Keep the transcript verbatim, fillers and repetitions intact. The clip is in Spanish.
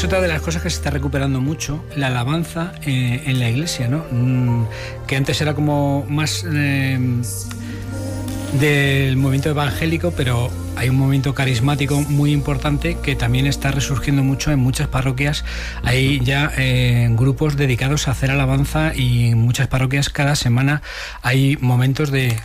es otra de las cosas que se está recuperando mucho, la alabanza eh, en la iglesia, ¿no? Mm, que antes era como más eh, del movimiento evangélico, pero hay un movimiento carismático muy importante que también está resurgiendo mucho en muchas parroquias. Hay ya eh, grupos dedicados a hacer alabanza y en muchas parroquias cada semana hay momentos de